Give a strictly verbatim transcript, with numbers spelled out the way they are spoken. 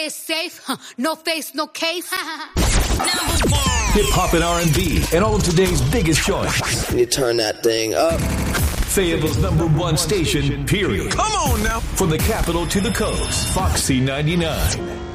it safe. Huh. No face, no case. Hip hop and R and B and all of today's biggest joints. You turn that thing up. Fayetteville's number one station, period. Come on now. From the capital to the coast, Foxy ninety-nine.